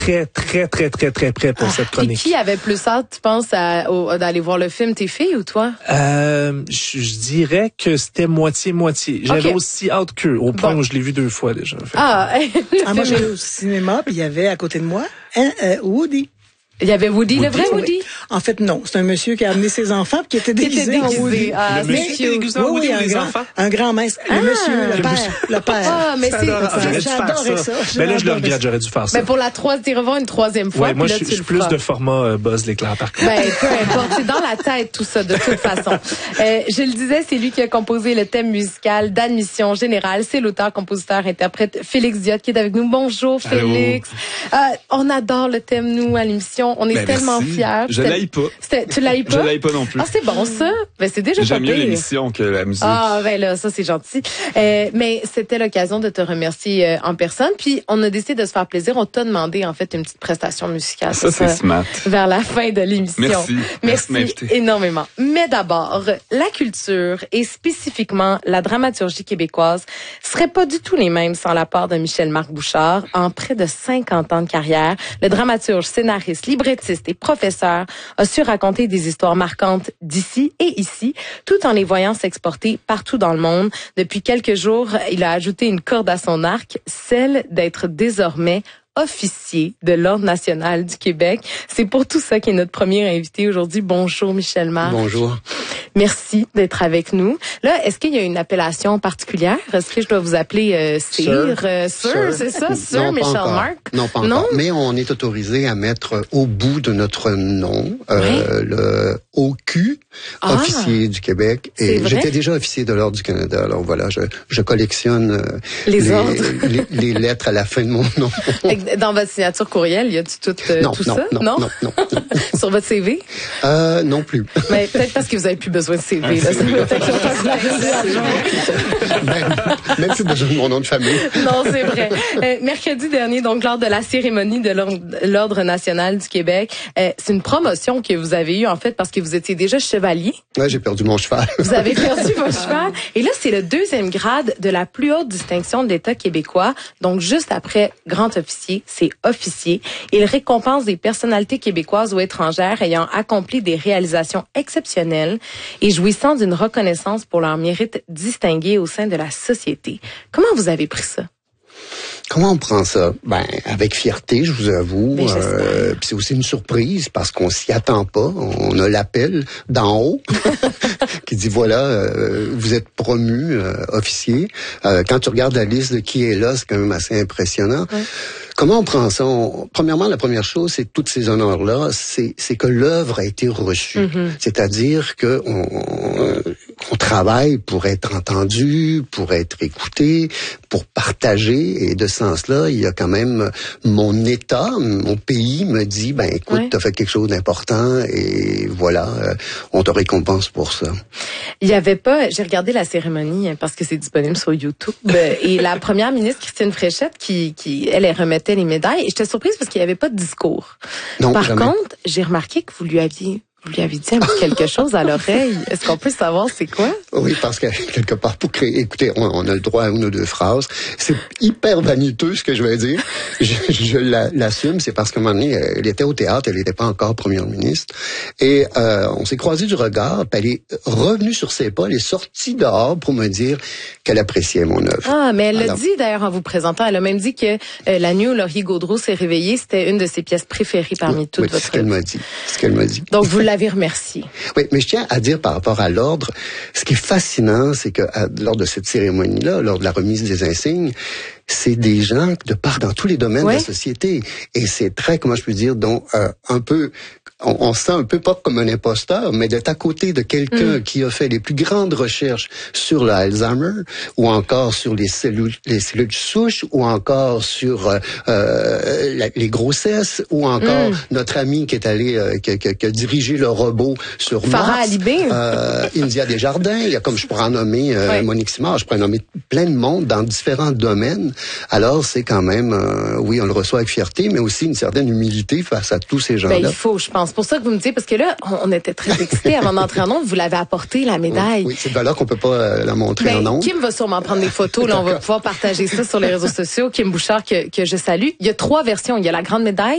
très près pour cette chronique. Et qui avait plus hâte, tu penses, d'aller voir le film, tes filles ou toi? Je dirais que c'était moitié-moitié. J'avais aussi hâte qu'eux, au point où je l'ai vu 2 fois déjà. Moi, j'allais au cinéma, puis il y avait à côté de moi Woody. Il y avait Woody, le vrai Woody? En fait, non. C'est un monsieur qui a amené ses enfants puis qui était déguisé en Woody. Le monsieur qui était déguisé en Woody ou les enfants? Un grand mince. Le monsieur, le père. Ah, mais j'adorais ça. Mais là, je le regrette, j'aurais dû faire ça. Mais pour t'y revoir une 3e fois. Ouais, moi, je suis plus de format Buzz l'éclair, par contre. Peu importe. C'est dans la tête, tout ça, de toute façon. Je le disais, c'est lui qui a composé le thème musical d'Admission Générale. C'est l'auteur, compositeur, interprète Félix Diot qui est avec nous. Bonjour, Félix. On adore le thème, nous, à l'émission. On est tellement fiers. Je l'haïs pas. Tu l'haïs pas? Je l'haïs pas non plus. Ah, c'est bon, ça. Ben, c'est déjà J'aime mieux l'émission que la musique. Ah, ben là, ça, c'est gentil. Mais c'était l'occasion de te remercier en personne. Puis, on a décidé de se faire plaisir. On t'a demandé, en fait, une petite prestation musicale. Ça, c'est smart. Vers la fin de l'émission. Merci énormément. Mais d'abord, la culture et spécifiquement la dramaturgie québécoise seraient pas du tout les mêmes sans l'apport de Michel-Marc Bouchard. En près de 50 ans de carrière, le dramaturge, scénariste, librettiste et professeur a su raconter des histoires marquantes d'ici et ici, tout en les voyant s'exporter partout dans le monde. Depuis quelques jours, il a ajouté une corde à son arc, celle d'être désormais officier de l'Ordre national du Québec. C'est pour tout ça qu'il est notre premier invité aujourd'hui. Bonjour Michel-Marc. Bonjour. Merci d'être avec nous. Là, est-ce qu'il y a une appellation particulière? Est-ce que je dois vous appeler Sir? Sir, c'est ça? Sir Michel-Marc? Non, pas encore. Mais on est autorisé à mettre au bout de notre nom le OQ, officier du Québec. Et j'étais déjà officier de l'Ordre du Canada. Alors voilà, je collectionne les lettres à la fin de mon nom. Dans votre signature courriel, y a-tu tout ça? Non. Sur votre CV? Non plus. Mais peut-être parce que vous avez plus besoin de CV. Là, même plus besoin de mon nom de famille. Non, c'est vrai. Mercredi dernier, donc lors de la cérémonie de l'Ordre national du Québec, c'est une promotion que vous avez eue en fait parce que vous étiez déjà chevalier. Ouais, j'ai perdu mon cheval. Vous avez perdu votre cheval. Et là, c'est le 2e grade de la plus haute distinction de l'État québécois. Donc juste après grand officier, c'est officier. Il récompense des personnalités québécoises ou étrangères ayant accompli des réalisations exceptionnelles et jouissant d'une reconnaissance pour leur mérite distingué au sein de la société. Comment vous avez pris ça? Comment on prend ça? Ben, avec fierté, je vous avoue. Puis c'est aussi une surprise parce qu'on s'y attend pas. On a l'appel d'en haut qui dit voilà, vous êtes promu officier. Quand tu regardes la liste de qui est là, c'est quand même assez impressionnant. Ouais. Comment on prend ça? Premièrement, la première chose, c'est tous ces honneurs-là, c'est que l'œuvre a été reçue. Mm-hmm. C'est-à-dire que on travaille pour être entendu, pour être écouté, pour partager. Et de ce sens-là, il y a quand même mon État, mon pays me dit, ben écoute, t'as fait quelque chose d'important et voilà, on te récompense pour ça. Il y avait pas, j'ai regardé la cérémonie parce que c'est disponible sur YouTube et la première ministre Christine Fréchette qui elle remettait les médailles et j'étais surprise parce qu'il n'y avait pas de discours. Non, Par jamais. contre, j'ai remarqué que vous lui aviez dit quelque chose à l'oreille. Est-ce qu'on peut savoir c'est quoi? Oui, parce que quelque part, pour créer, écoutez, on a le droit à une ou deux phrases. C'est hyper vaniteux ce que je vais dire. Je l'assume, c'est parce qu'à un moment donné, elle était au théâtre, elle n'était pas encore première ministre. Et on s'est croisé du regard, puis elle est revenue sur ses pas, elle est sortie dehors pour me dire qu'elle appréciait mon œuvre. Ah, mais elle l'a dit d'ailleurs en vous présentant. Elle a même dit que la nuit où Laurier Gaudreau s'est réveillé, c'était une de ses pièces préférées parmi toutes votre œuvre. C'est ce qu'elle m'a dit. Donc, vous l'avez remercié. Oui, mais je tiens à dire par rapport à l'ordre, ce qui est fascinant, c'est que lors de cette cérémonie-là, lors de la remise des insignes, c'est des gens de part dans tous les domaines de la société. Et c'est très, comment je peux dire, donc un peu, on se sent un peu pas comme un imposteur, mais d'être à côté de quelqu'un qui a fait les plus grandes recherches sur le Alzheimer, ou encore sur les cellules souches, ou encore sur les grossesses, ou encore notre ami qui est allé, qui a dirigé le robot sur Mars. India Desjardins, comme je pourrais en nommer Monique Simard, je pourrais nommer plein de monde dans différents domaines. Alors, c'est quand même, oui, on le reçoit avec fierté, mais aussi une certaine humilité face à tous ces gens-là. Ben, il faut, je pense. C'est pour ça que vous me dites, parce que là, on était très excités avant d'entrer en ondes, vous l'avez apporté, la médaille. Oui, c'est de là qu'on peut pas la montrer en ondes. Kim va sûrement prendre des photos, là, on va pouvoir partager ça sur les réseaux sociaux. Kim Bouchard, que je salue. Il y a 3 versions. Il y a la grande médaille,